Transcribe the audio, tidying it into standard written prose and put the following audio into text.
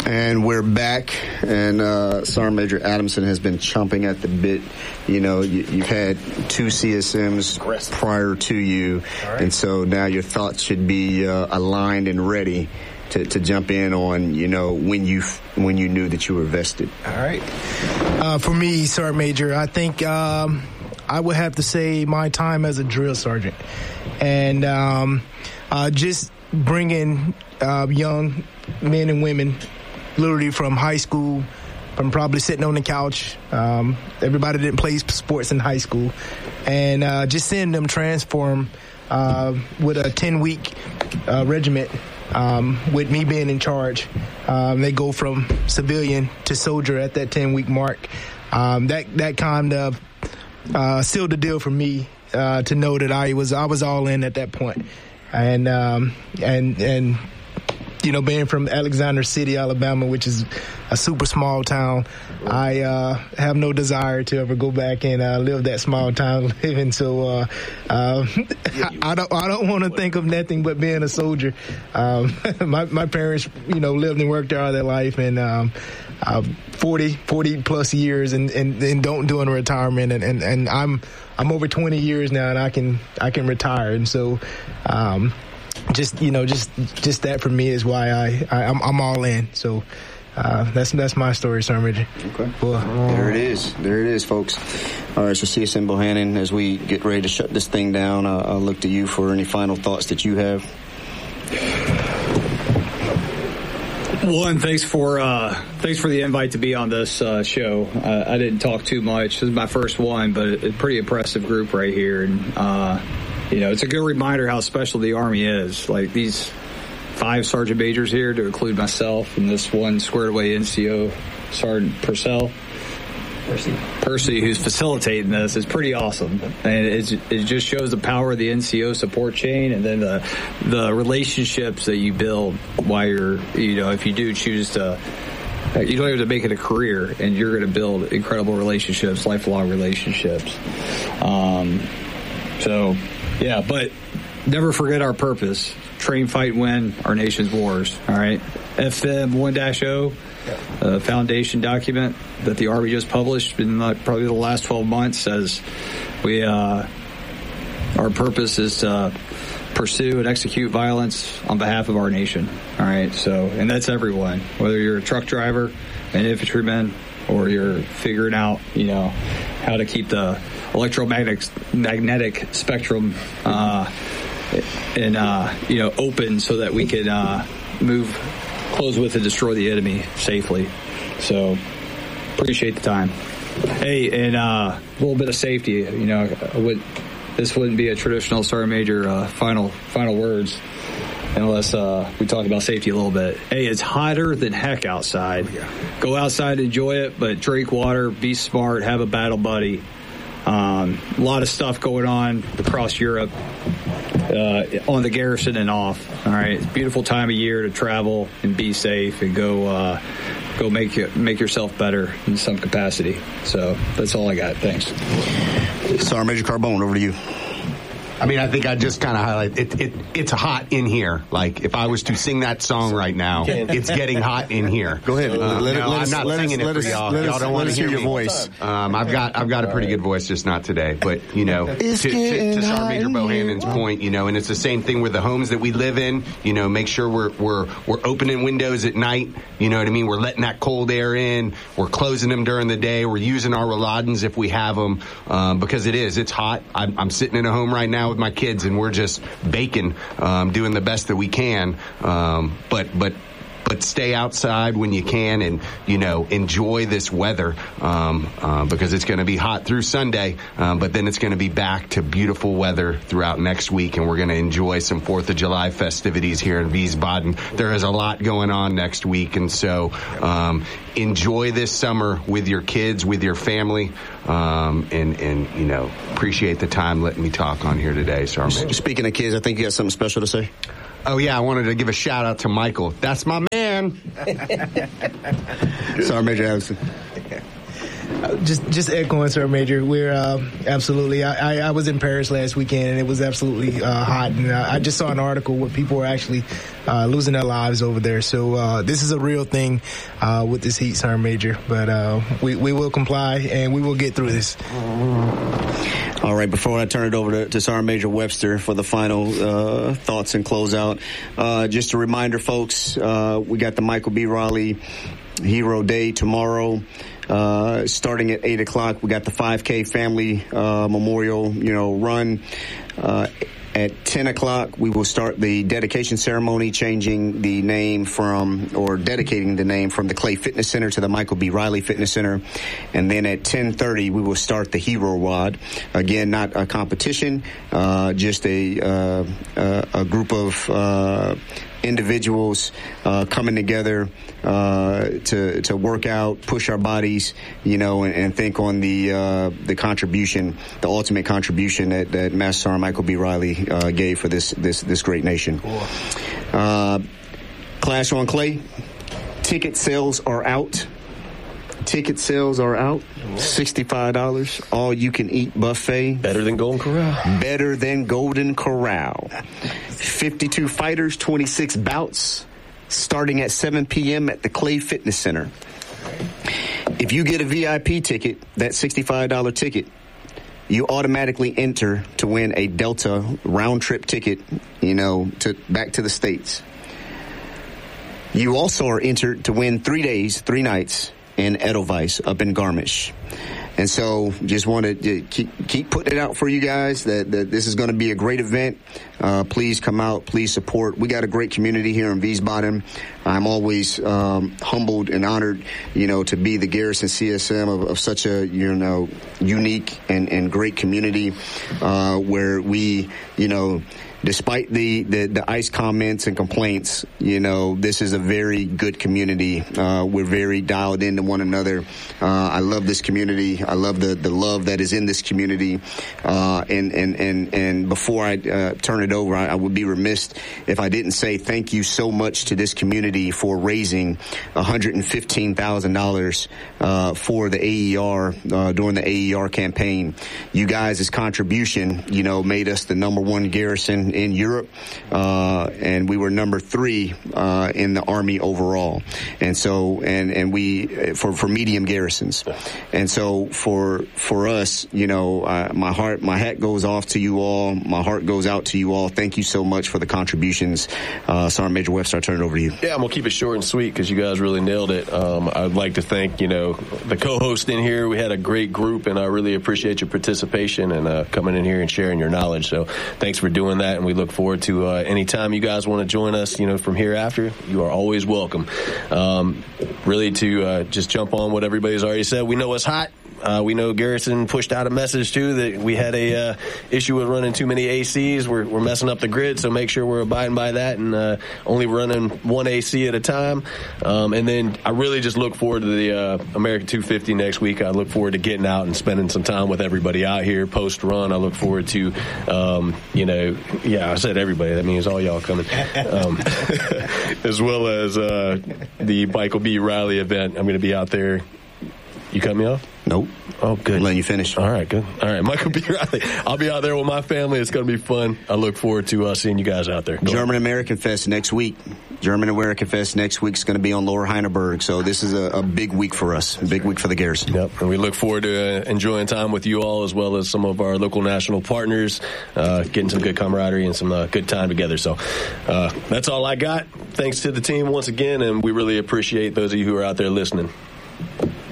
And we're back, and Sergeant Major Adamson has been chomping at the bit. You know, you've had 2 CSMs prior to you, and so now your thoughts should be aligned and ready to jump in on, you know, when you knew that you were vested. All right. For me, Sergeant Major, I think I would have to say my time as a drill sergeant, and just bringing young men and women literally from high school, from probably sitting on the couch. Everybody didn't play sports in high school. And just seeing them transform with a 10-week regiment, with me being in charge. They go from civilian to soldier at that 10-week mark. That kind of sealed the deal for me to know that I was all in at that point. And you know, being from Alexander City, Alabama, which is a super small town, I have no desire to ever go back and live that small town living. So I don't want to think of nothing but being a soldier. My parents, you know, lived and worked there all their life, and 40 plus years, and don't do a retirement, and I'm over 20 years now, and I can retire, and so. Just that for me is why I'm all in. So that's my story, Sergeant Major. Okay. Well, there it is, folks. All right, so CSM Bohannon, as we get ready to shut this thing down, I'll look to you for any final thoughts that you have. One, thanks for the invite to be on this show. I didn't talk too much. This is my first one, but a pretty impressive group right here, and. You know, it's a good reminder how special the Army is. Like these 5 sergeant majors here, to include myself, and this one squared away NCO, Sergeant Percy, who's facilitating this, is pretty awesome. And it just shows the power of the NCO support chain, and then the relationships that you build while you're, you know, if you do choose to. You don't have to make it a career, and you're going to build incredible relationships, lifelong relationships. Yeah, but never forget our purpose. Train, fight, win our nation's wars. All right? FM 1-0, foundation document that the Army just published in probably the last 12 months says our purpose is to pursue and execute violence on behalf of our nation. All right? So, and that's everyone, whether you're a truck driver, an infantryman, or you're figuring out, you know, how to keep the electromagnetic spectrum open so that we can close with and destroy the enemy safely. So appreciate the time. Hey, and a little bit of safety. You know, this wouldn't be a traditional Sergeant Major final words unless we talk about safety a little bit. Hey, it's hotter than heck outside. Go outside, enjoy it, but drink water, be smart, have a battle buddy. A lot of stuff going on across Europe on the garrison and off. All right, it's a beautiful time of year to travel and be safe and go make yourself better in some capacity. So that's all I got. Thanks. Sergeant Major Carbone, over to you. I mean, I think I just kind of highlight it's hot in here. Like, if I was to sing that song right now, it's getting hot in here. Go ahead. I'm not singing it for y'all. Y'all don't want to hear your me. Voice. I've got a pretty good voice, just not today. But, you know, to Sergeant Major Bohannon's point, you know, and it's the same thing with the homes that we live in. You know, make sure we're opening windows at night. You know what I mean? We're letting that cold air in. We're closing them during the day. We're using our Reladons if we have them, because it's hot. I'm sitting in a home right now with my kids, and we're just baking, doing the best that we can. But stay outside when you can, and, you know, enjoy this weather, because it's going to be hot through Sunday, but then it's going to be back to beautiful weather throughout next week, and we're going to enjoy some 4th of July festivities here in Wiesbaden. There is a lot going on next week, and so enjoy this summer with your kids, with your family, and you know, appreciate the time letting me talk on here today. So, speaking of kids, I think you got something special to say. Oh, yeah, I wanted to give a shout-out to Michael. That's my man. Sergeant Major Adamson. Just echoing Sergeant Major, we're absolutely. I was in Paris last weekend, and it was absolutely hot. And I just saw an article where people were actually losing their lives over there. So this is a real thing with this heat, Sergeant Major. But we will comply, and we will get through this. All right, before I turn it over to Sergeant Major Webster for the final thoughts and closeout, just a reminder, folks, we got the Michael B. Riley Hero Day tomorrow. Starting at 8 o'clock, we got the 5K Family Memorial, run. At 10 o'clock, we will start the dedication ceremony, changing the name dedicating the name from the Clay Fitness Center to the Michael B. Riley Fitness Center. And then at 10:30, we will start the Hero Rod. Again, not a competition, just a group of individuals coming together to work out, push our bodies, and think on the contribution, the ultimate contribution that Master Sergeant Michael B. Riley gave for this great nation. Cool. Clash on Clay. Ticket sales are out. $65. All you can eat buffet. Better than Golden Corral. 52 fighters, 26 bouts, starting at 7 p.m. at the Clay Fitness Center. If you get a VIP ticket, that $65 ticket, you automatically enter to win a Delta round-trip ticket, back to the States. You also are entered to win 3 days, 3 nights in Edelweiss up in Garmisch. And so just wanted to keep putting it out for you guys that this is going to be a great event. Please come out. Please support. We got a great community here in Wiesbaden. I'm always humbled and honored, to be the Garrison CSM of such a, unique and great community where we, despite the ICE comments and complaints, this is a very good community. We're very dialed into one another. I love this community. I love the love that is in this community. And before I turn it over, I would be remiss if I didn't say thank you so much to this community for raising $115,000 for the AER during the AER campaign. You guys' contribution, made us the #1 garrison in Europe, and we were number 3 in the Army overall. And so, and we for medium garrisons. And so for us, my hat goes off to you all. My heart goes out to you all. Thank you so much for the contributions. Sergeant Major Webster, I'll turn it over to you. Yeah, I'm gonna keep it short and sweet because you guys really nailed it. I'd like to thank the co-host in here. We had a great group, and I really appreciate your participation and coming in here and sharing your knowledge. So thanks for doing that, and we look forward to any time you guys want to join us. From here after, you are always welcome. Really to just jump on what everybody's already said. We know it's hot. We know Garrison pushed out a message, too, that we had a issue with running too many ACs. We're messing up the grid, so make sure we're abiding by that and only running one AC at a time. And then I really just look forward to the American 250 next week. I look forward to getting out and spending some time with everybody out here post-run. I look forward to, I said everybody. That means all y'all coming. As well as the Michael B. Riley event. I'm going to be out there. You cut me off? Nope. Oh, good. I'm letting you finish. All right, good. All right, Michael B. Riley. I'll be out there with my family. It's going to be fun. I look forward to seeing you guys out there. German American Fest next week. German American Fest next week is going to be on Lower Heineberg. So this is a big week for us, a big week for the Garrison. Yep, and we look forward to enjoying time with you all as well as some of our local national partners, getting some good camaraderie and some good time together. So that's all I got. Thanks to the team once again, and we really appreciate those of you who are out there listening.